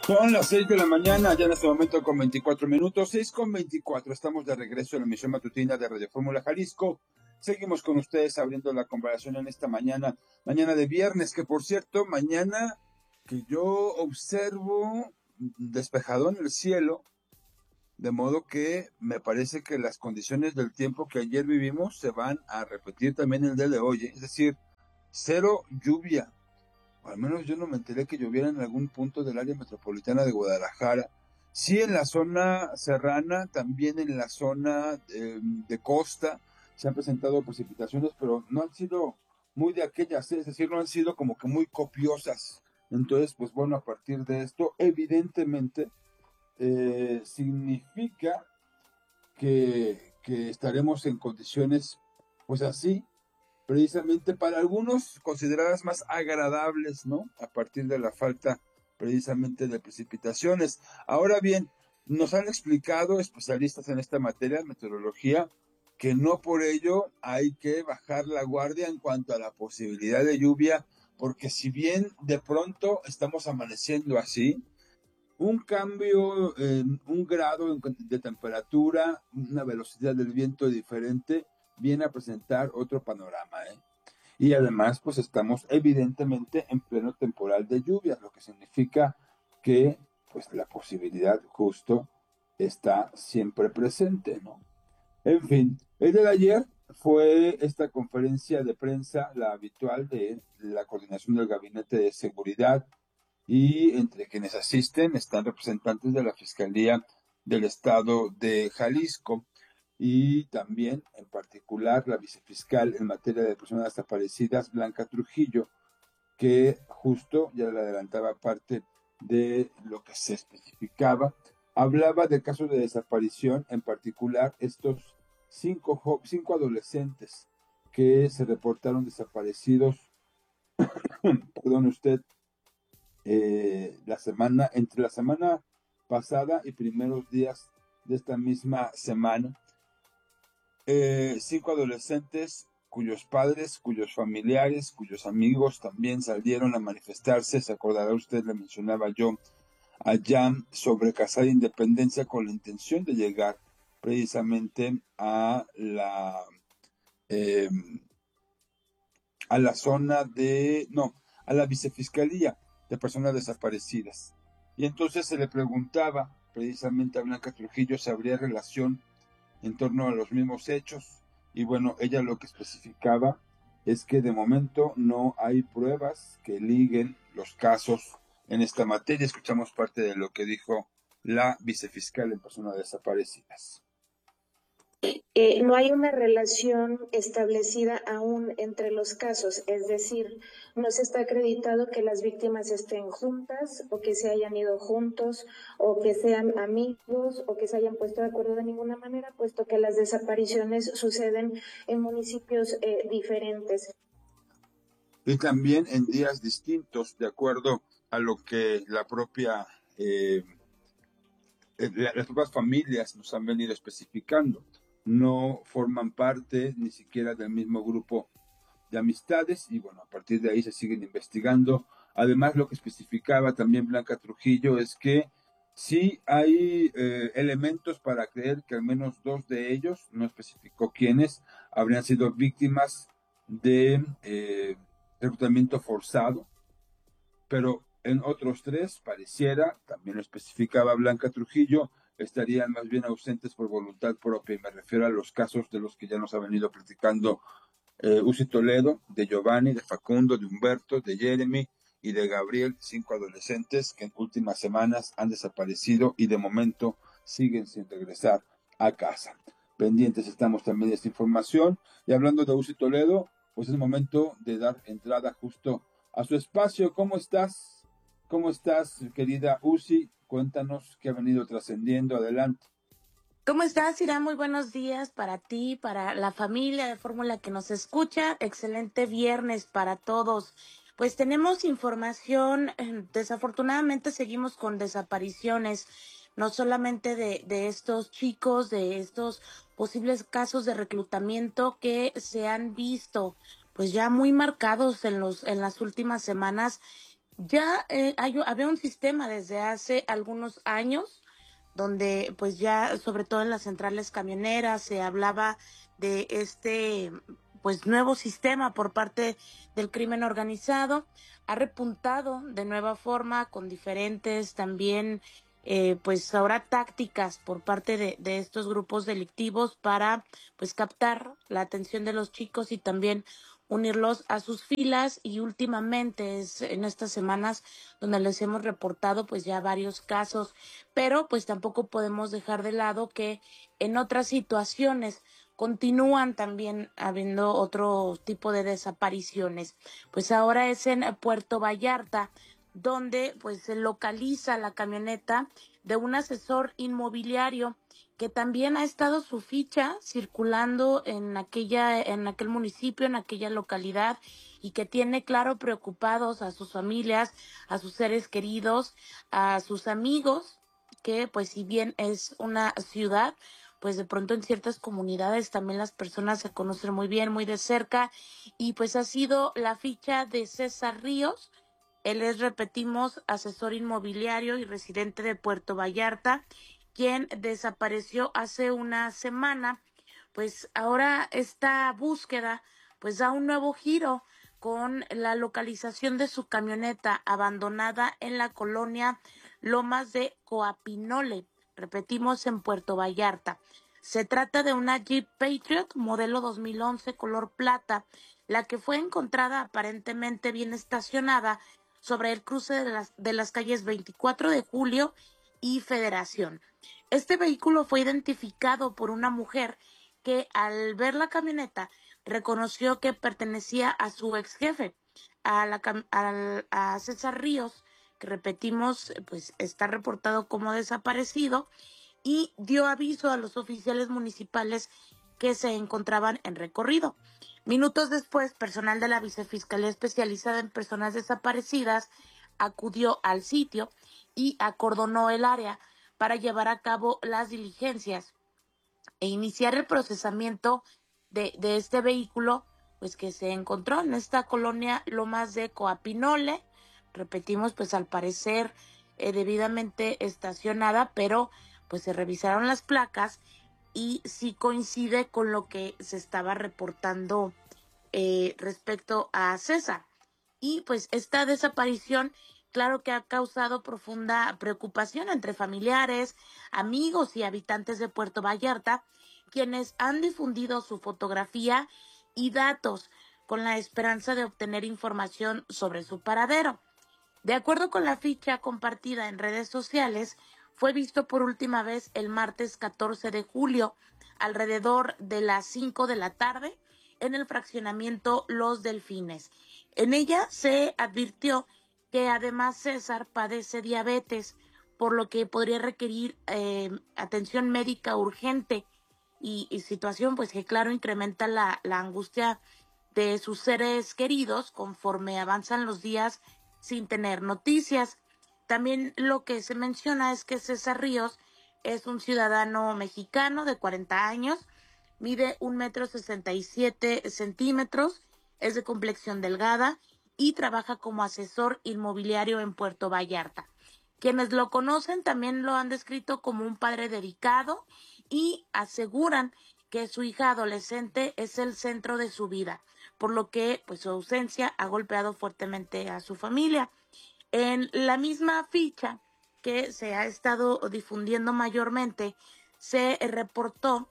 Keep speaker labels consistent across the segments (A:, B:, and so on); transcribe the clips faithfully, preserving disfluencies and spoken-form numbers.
A: Son las seis de la mañana, ya en este momento con veinticuatro minutos, seis con veinticuatro. Estamos de regreso en la emisión matutina de Radio Fórmula Jalisco. Seguimos con ustedes abriendo la conversación en esta mañana, mañana de viernes, que por cierto, mañana que yo observo despejado en el cielo, de modo que me parece que las condiciones del tiempo que ayer vivimos se van a repetir también el día de hoy, ¿eh? Es decir, cero lluvia. O al menos yo no me enteré que lloviera en algún punto del área metropolitana de Guadalajara. Sí, en la zona serrana, también en la zona eh, de costa se han presentado precipitaciones, pero no han sido muy de aquellas, ¿eh? Es decir, no han sido como que muy copiosas. Entonces, pues bueno, a partir de esto, evidentemente, eh, significa que, que estaremos en condiciones, pues así, precisamente para algunos consideradas más agradables, ¿no? A partir de la falta precisamente de precipitaciones. Ahora bien, nos han explicado especialistas en esta materia, meteorología, que no por ello hay que bajar la guardia en cuanto a la posibilidad de lluvia, porque si bien de pronto estamos amaneciendo así, un cambio en un grado de temperatura, una velocidad del viento diferente, viene a presentar otro panorama, ¿eh? Y además, pues estamos evidentemente en pleno temporal de lluvias, lo que significa que pues la posibilidad justo está siempre presente, ¿no? En fin, el de ayer fue esta conferencia de prensa, la habitual de la coordinación del Gabinete de Seguridad, y entre quienes asisten están representantes de la Fiscalía del Estado de Jalisco y también, en particular, la vicefiscal en materia de personas desaparecidas, Blanca Trujillo, que justo, ya le adelantaba parte de lo que se especificaba, hablaba de casos de desaparición, en particular estos cinco, cinco adolescentes que se reportaron desaparecidos, perdón usted, eh, la semana, entre la semana pasada y primeros días de esta misma semana. Eh, cinco adolescentes cuyos padres, cuyos familiares, cuyos amigos también salieron a manifestarse. Se acordará usted, le mencionaba yo allá sobre Casada Independencia con la intención de llegar precisamente a la eh, a la zona de, no, a la vicefiscalía de personas desaparecidas. Y entonces se le preguntaba precisamente a Blanca Trujillo si habría relación en torno a los mismos hechos. Y bueno, ella lo que especificaba es que de momento no hay pruebas que liguen los casos en esta materia. Escuchamos parte de lo que dijo la vicefiscal en personas desaparecidas.
B: Eh, no hay una relación establecida aún entre los casos, es decir, no se está acreditado que las víctimas estén juntas o que se hayan ido juntos o que sean amigos o que se hayan puesto de acuerdo de ninguna manera, puesto que las desapariciones suceden en municipios eh, diferentes.
A: Y también en días distintos, de acuerdo a lo que la propia... Eh, las propias familias nos han venido especificando. No forman parte ni siquiera del mismo grupo de amistades y bueno, a partir de ahí se siguen investigando. Además, lo que especificaba también Blanca Trujillo es que sí hay eh, elementos para creer que al menos dos de ellos, no especificó quiénes, habrían sido víctimas de eh, reclutamiento forzado, pero en otros tres, pareciera, también lo especificaba Blanca Trujillo, estarían más bien ausentes por voluntad propia, y me refiero a los casos de los que ya nos ha venido platicando eh, Uzi Toledo, de Giovanni, de Facundo, de Humberto, de Jeremy y de Gabriel, cinco adolescentes que en últimas semanas han desaparecido y de momento siguen sin regresar a casa. Pendientes estamos también de esta información. Y hablando de Uzi Toledo, pues es momento de dar entrada justo a su espacio. ¿Cómo estás? ¿Cómo estás, querida Uzi? Cuéntanos qué ha venido trascendiendo. Adelante.
C: ¿Cómo estás, Irán? Muy buenos días para ti, para la familia de Fórmula que nos escucha. Excelente viernes para todos. Pues tenemos información, desafortunadamente seguimos con desapariciones, no solamente de, de estos chicos, de estos posibles casos de reclutamiento que se han visto pues ya muy marcados en los en las últimas semanas Ya eh, hay, había un sistema desde hace algunos años donde pues ya sobre todo en las centrales camioneras se hablaba de este pues nuevo sistema por parte del crimen organizado. Ha repuntado de nueva forma con diferentes también eh, pues ahora tácticas por parte de, de estos grupos delictivos para pues captar la atención de los chicos y también unirlos a sus filas. Y últimamente es en estas semanas donde les hemos reportado pues ya varios casos, pero pues tampoco podemos dejar de lado que en otras situaciones continúan también habiendo otro tipo de desapariciones. Pues ahora es en Puerto Vallarta, donde pues se localiza la camioneta de un asesor inmobiliario que también ha estado su ficha circulando en aquella, en aquel municipio, en aquella localidad, y que tiene claro preocupados a sus familias, a sus seres queridos, a sus amigos, que pues si bien es una ciudad, pues de pronto en ciertas comunidades también las personas se conocen muy bien, muy de cerca, y pues ha sido la ficha de César Ríos. Él es, repetimos, asesor inmobiliario y residente de Puerto Vallarta, quien desapareció hace una semana. Pues ahora esta búsqueda pues da un nuevo giro con la localización de su camioneta abandonada en la colonia Lomas de Coapinole, repetimos, en Puerto Vallarta. Se trata de una Jeep Patriot modelo dos mil once color plata, la que fue encontrada aparentemente bien estacionada sobre el cruce de las, de las calles veinticuatro de julio y Federación. Este vehículo fue identificado por una mujer que al ver la camioneta reconoció que pertenecía a su ex jefe, a, la, a, a César Ríos, que repetimos, pues está reportado como desaparecido, y dio aviso a los oficiales municipales que se encontraban en recorrido. Minutos después, personal de la Vicefiscalía Especializada en Personas Desaparecidas acudió al sitio y acordonó el área para llevar a cabo las diligencias e iniciar el procesamiento de, de este vehículo, pues que se encontró en esta colonia Lomas de Coapinole. Repetimos, pues al parecer eh, debidamente estacionada, pero pues se revisaron las placas y sí coincide con lo que se estaba reportando eh, respecto a César. Y pues esta desaparición, claro que ha causado profunda preocupación entre familiares, amigos y habitantes de Puerto Vallarta, quienes han difundido su fotografía y datos con la esperanza de obtener información sobre su paradero. De acuerdo con la ficha compartida en redes sociales, fue visto por última vez el martes catorce de julio, alrededor de las cinco de la tarde, en el fraccionamiento Los Delfines. En ella se advirtió que además César padece diabetes, por lo que podría requerir eh, atención médica urgente, y, y situación pues que claro incrementa la, la angustia de sus seres queridos conforme avanzan los días sin tener noticias. También lo que se menciona es que César Ríos es un ciudadano mexicano de cuarenta años, mide un metro sesenta y siete centímetros, es de complexión delgada y trabaja como asesor inmobiliario en Puerto Vallarta. Quienes lo conocen también lo han descrito como un padre dedicado y aseguran que su hija adolescente es el centro de su vida, por lo que pues su ausencia ha golpeado fuertemente a su familia. En la misma ficha que se ha estado difundiendo mayormente, se reportó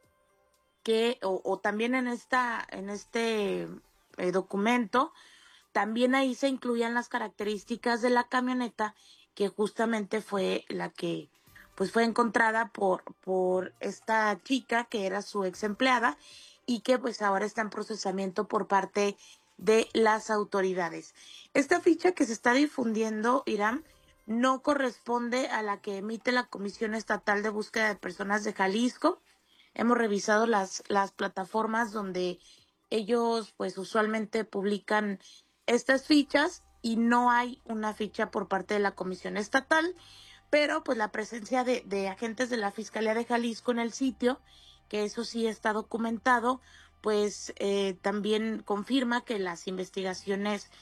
C: que, o, o también en esta, en este eh, documento, también ahí se incluían las características de la camioneta, que justamente fue la que pues fue encontrada por, por esta chica que era su ex empleada y que pues ahora está en procesamiento por parte de las autoridades. Esta ficha que se está difundiendo, Irán, no corresponde a la que emite la Comisión Estatal de Búsqueda de Personas de Jalisco. Hemos revisado las, las plataformas donde ellos pues usualmente publican estas fichas y no hay una ficha por parte de la Comisión Estatal, pero pues la presencia de, de agentes de la Fiscalía de Jalisco en el sitio, que eso sí está documentado, pues eh, también confirma que las investigaciones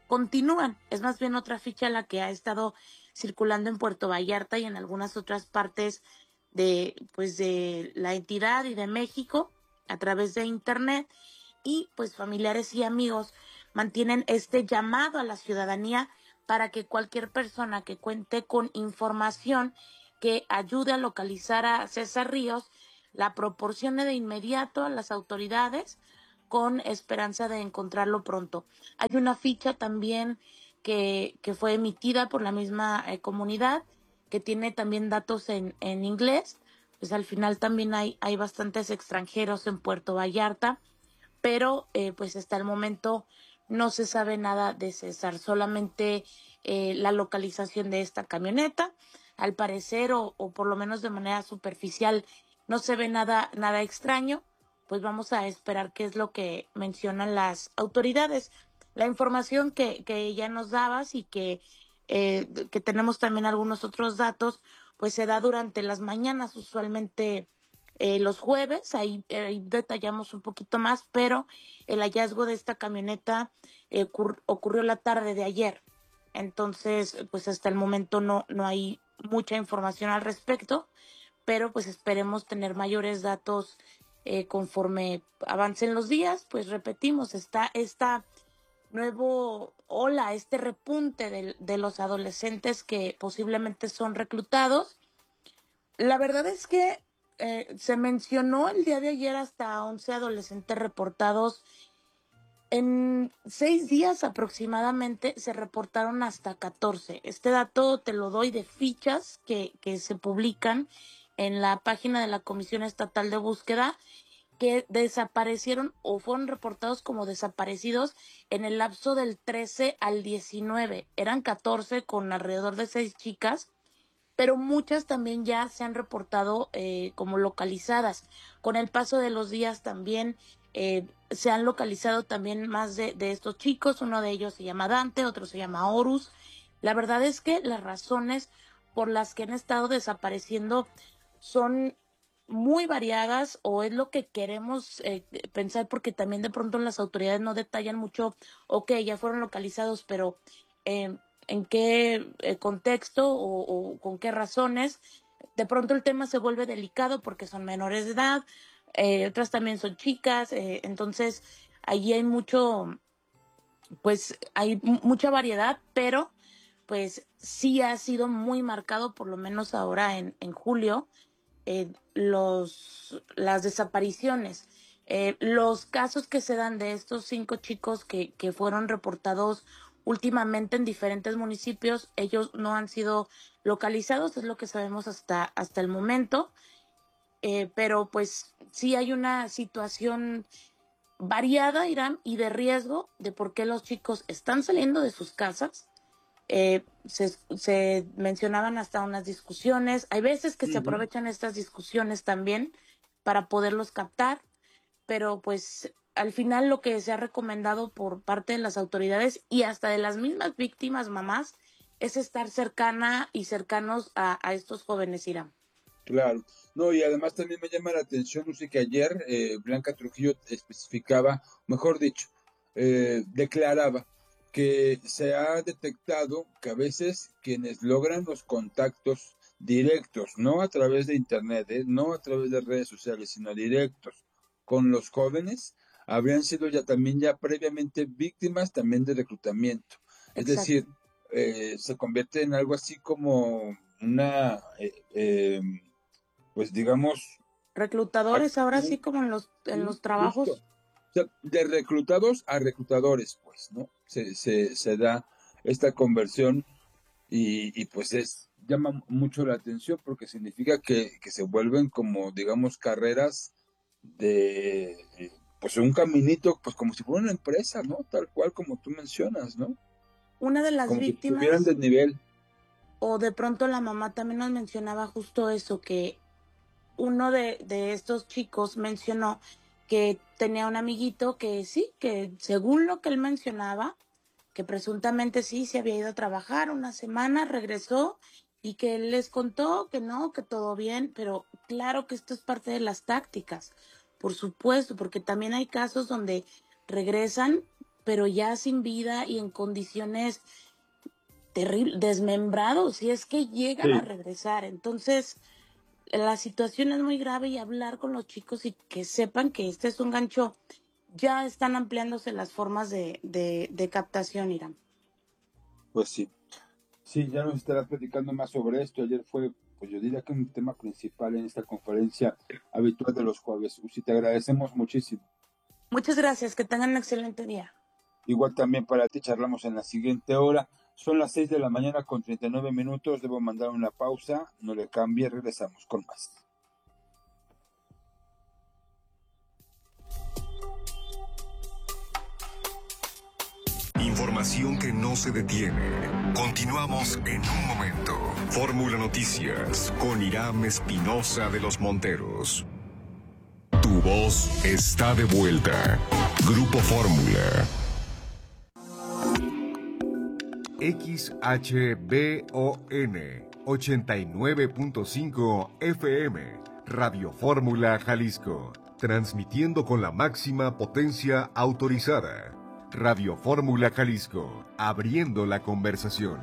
C: continúan. Es más bien otra ficha la que ha estado circulando en Puerto Vallarta y en algunas otras partes de, pues, de la entidad y de México a través de internet. Y pues familiares y amigos mantienen este llamado a la ciudadanía para que cualquier persona que cuente con información que ayude a localizar a César Ríos la proporcione de inmediato a las autoridades con esperanza de encontrarlo pronto. Hay una ficha también que, que fue emitida por la misma eh, comunidad, que tiene también datos en, en inglés. Pues al final también hay, hay bastantes extranjeros en Puerto Vallarta, pero eh, pues hasta el momento no se sabe nada de César, solamente eh, la localización de esta camioneta. Al parecer, o, o por lo menos de manera superficial, no se ve nada, nada extraño. Pues vamos a esperar qué es lo que mencionan las autoridades. La información que, que ya nos dabas y que, eh, que tenemos también algunos otros datos, pues se da durante las mañanas, usualmente eh, los jueves, ahí, ahí detallamos un poquito más, pero el hallazgo de esta camioneta eh, ocur- ocurrió la tarde de ayer. Entonces, pues hasta el momento no, no hay mucha información al respecto, pero pues esperemos tener mayores datos eh, conforme avancen los días. Pues repetimos, está esta nuevo ola, este repunte de, de los adolescentes que posiblemente son reclutados. La verdad es que eh, se mencionó el día de ayer hasta once adolescentes reportados. En seis días aproximadamente se reportaron hasta catorce. Este dato te lo doy de fichas que, que se publican en la página de la Comisión Estatal de Búsqueda, que desaparecieron o fueron reportados como desaparecidos en el lapso del trece al diecinueve. Eran catorce con alrededor de seis chicas, pero muchas también ya se han reportado eh, como localizadas. Con el paso de los días también eh, se han localizado también más de, de estos chicos. Uno de ellos se llama Dante, otro se llama Horus. La verdad es que las razones por las que han estado desapareciendo son muy variadas, o es lo que queremos eh, pensar, porque también de pronto las autoridades no detallan mucho. Ok, ya fueron localizados, pero eh, en qué eh, contexto o, o con qué razones. De pronto el tema se vuelve delicado porque son menores de edad, eh, otras también son chicas, eh, entonces allí hay mucho, pues hay m- mucha variedad, pero pues sí ha sido muy marcado, por lo menos ahora en, en julio, eh, los, las desapariciones. Eh, los casos que se dan de estos cinco chicos que, que fueron reportados últimamente en diferentes municipios, ellos no han sido localizados, es lo que sabemos hasta, hasta el momento. Eh, pero pues sí hay una situación variada, Irán, y de riesgo de por qué los chicos están saliendo de sus casas. Eh, se, se mencionaban hasta unas discusiones. Hay veces que se
A: Ujú.
C: aprovechan estas discusiones también para poderlos captar, pero pues al final lo que se ha recomendado por parte de las autoridades y hasta de las mismas víctimas, mamás, es estar cercana y cercanos a, a estos jóvenes, Irán.
A: Claro. No, y además también me llama la atención, no sé, que ayer eh, Blanca Trujillo especificaba, mejor dicho, eh, declaraba que se ha detectado que a veces quienes logran los contactos directos, no a través de internet, eh, no a través de redes sociales, sino directos con los jóvenes, habrían sido ya también ya previamente víctimas también de reclutamiento. Es
C: Exacto.
A: decir, eh, se convierte en algo así como una eh, eh, pues digamos,
C: Reclutadores, ahora sí
A: acción,
C: como en los, en
A: sí,
C: los
A: justo.
C: trabajos.
A: O sea, de reclutados a reclutadores, pues, ¿no? Se, se, se da esta conversión y, y pues es, llama mucho la atención porque significa que, que se vuelven como, digamos, carreras de, pues un caminito, pues como si fuera una empresa, ¿no? Tal cual como tú mencionas, ¿no?
C: Una de las
A: Como si subieran de
C: víctimas,
A: nivel.
C: o de pronto la mamá también nos mencionaba justo eso, que uno de, de estos chicos mencionó que tenía un amiguito que sí, que según lo que él mencionaba, que presuntamente sí se había ido a trabajar una semana, regresó y que él les contó que no, que todo bien, pero claro que esto es parte de las tácticas, por supuesto, porque también hay casos donde regresan pero ya sin vida y en condiciones terribles, desmembrados, si es que llegan sí. a regresar. Entonces, la situación es muy grave y hablar con los chicos y que sepan que este es un gancho. Ya están ampliándose las formas de, de, de captación, Irán. Pues sí. Sí, ya nos estarás platicando más sobre esto. Ayer fue, pues yo diría que un tema principal en esta conferencia habitual de los jueves. Uzi, te agradecemos muchísimo. Muchas gracias, que tengan un excelente día. Igual también para ti, charlamos en la siguiente hora. Son las seis de la mañana con treinta y nueve minutos. Debo mandar una pausa, no le cambie, regresamos con más.
D: Información que no se detiene. Continuamos en un momento. Fórmula Noticias con Irán Espinosa de los Monteros. Tu voz está de vuelta. Grupo Fórmula.
E: X H B O N ochenta y nueve punto cinco F M, Radio Fórmula Jalisco, transmitiendo con la máxima potencia autorizada. Radio Fórmula Jalisco, abriendo la conversación.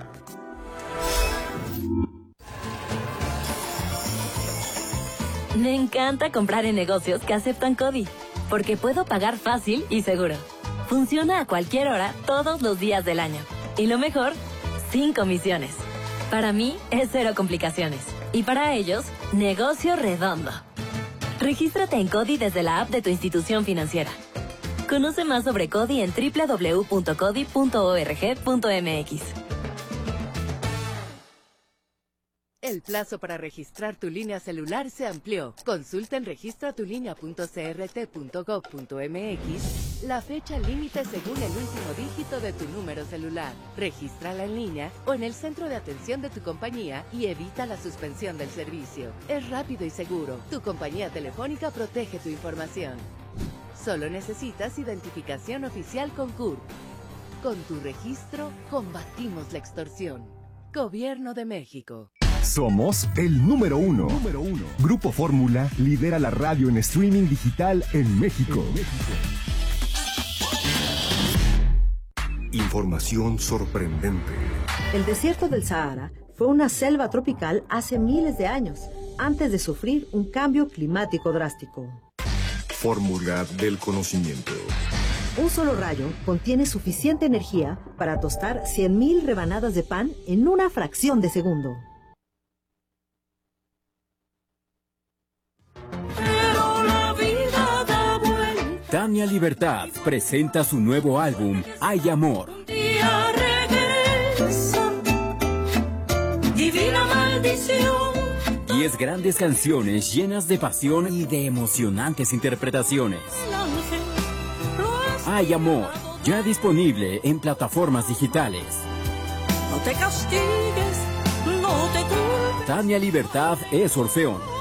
F: Me encanta comprar en negocios que aceptan CODI, porque puedo pagar fácil y seguro. Funciona a cualquier hora, todos los días del año. Y lo mejor, sin comisiones. Para mí, es cero complicaciones. Y para ellos, negocio redondo. Regístrate en CODI desde la app de tu institución financiera. Conoce más sobre CODI en doble u doble u doble u punto codi punto org punto m x.
G: El plazo para registrar tu línea celular se amplió. Consulta en registra tu línea punto c r t punto gov punto m x la fecha límite según el último dígito de tu número celular. Regístrala en línea o en el centro de atención de tu compañía y evita la suspensión del servicio. Es rápido y seguro. Tu compañía telefónica protege tu información. Solo necesitas identificación oficial con C U R P. Con tu registro, combatimos la extorsión. Gobierno de México.
H: Somos el número uno. número uno. Grupo Fórmula lidera la radio en streaming digital en México. En México.
D: Información sorprendente.
I: El desierto del Sahara fue una selva tropical hace miles de años, antes de sufrir un cambio climático drástico.
D: Fórmula del conocimiento.
I: Un solo rayo contiene suficiente energía para tostar cien mil rebanadas de pan en una fracción de segundo.
J: Tania Libertad presenta su nuevo álbum, Hay Amor. Divina maldición. Diez grandes canciones llenas de pasión y de emocionantes interpretaciones. Hay Amor, ya disponible en plataformas digitales. No te castigues, no te culpes. Tania Libertad es Orfeón.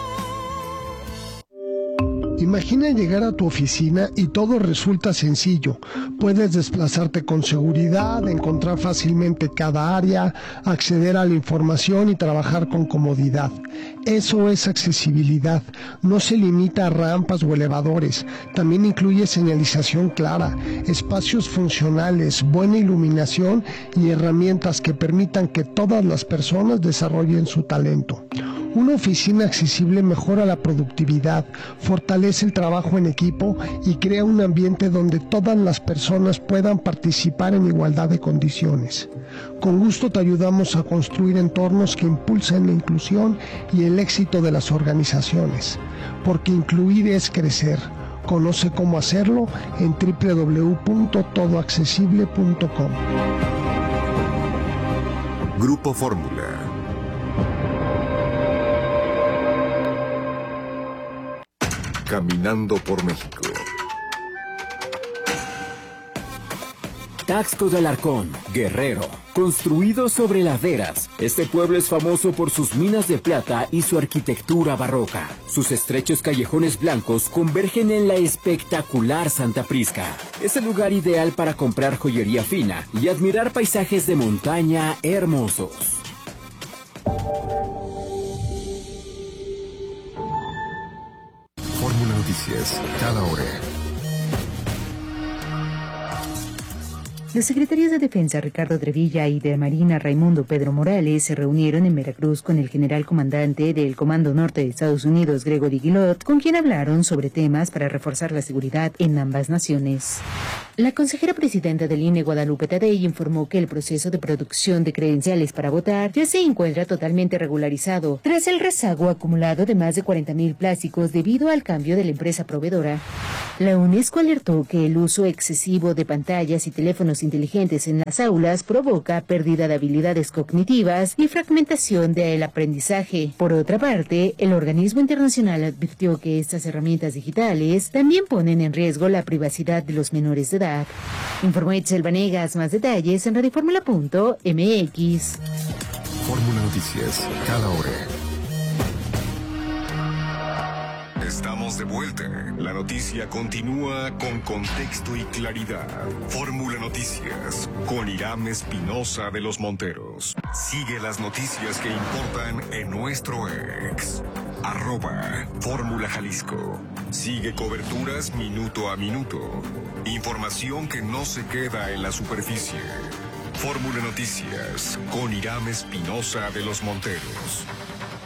K: Imagina llegar a tu oficina y todo resulta sencillo. Puedes desplazarte con seguridad, encontrar fácilmente cada área, acceder a la información y trabajar con comodidad. Eso es accesibilidad. No se limita a rampas o elevadores. También incluye señalización clara, espacios funcionales, buena iluminación y herramientas que permitan que todas las personas desarrollen su talento. Una oficina accesible mejora la productividad, fortalece el trabajo en equipo y crea un ambiente donde todas las personas puedan participar en igualdad de condiciones. Con gusto te ayudamos a construir entornos que impulsen la inclusión y el éxito de las organizaciones, porque incluir es crecer. Conoce cómo hacerlo en doble u doble u doble u punto todo accesible punto com.
D: Grupo Fórmula. Caminando por México.
J: Taxco de Alarcón, Guerrero. Construido sobre laderas, este pueblo es famoso por sus minas de plata y su arquitectura barroca. Sus estrechos callejones blancos convergen en la espectacular Santa Prisca. Es el lugar ideal para comprar joyería fina y admirar paisajes de montaña hermosos.
D: Fórmula Noticias, cada hora.
L: Los secretarios de Defensa Ricardo Trevilla y de Marina Raimundo Pedro Morales se reunieron en Veracruz con el general comandante del Comando Norte de Estados Unidos, Gregory Guilot, con quien hablaron sobre temas para reforzar la seguridad en ambas naciones. La consejera presidenta del I N E, Guadalupe Tadei, informó que el proceso de producción de credenciales para votar ya se encuentra totalmente regularizado, tras el rezago acumulado de más de cuarenta mil plásticos debido al cambio de la empresa proveedora. La UNESCO alertó que el uso excesivo de pantallas y teléfonos inteligentes en las aulas provoca pérdida de habilidades cognitivas y fragmentación del aprendizaje. Por otra parte, el organismo internacional advirtió que estas herramientas digitales también ponen en riesgo la privacidad de los menores de edad. Informó Itzel Vanegas. Más detalles en radioformula punto m x.
D: Fórmula Noticias, cada hora. Estamos de vuelta. La noticia continúa con contexto y claridad. Fórmula Noticias con Irán Espinosa de los Monteros. Sigue las noticias que importan en nuestro ex. Arroba Fórmula Jalisco. Sigue coberturas minuto a minuto. Información que no se queda en la superficie. Fórmula Noticias con Irán Espinosa de los Monteros.